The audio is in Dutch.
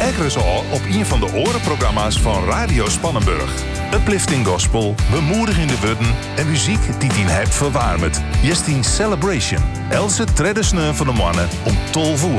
kijken ze al op een van de orenprogramma's van Radio Spannenburg. Uplifting gospel, bemoedigende woorden en muziek die tien hebt verwarmd. Jestien Celebration. Else traditioneel van de mannen om 12 uur.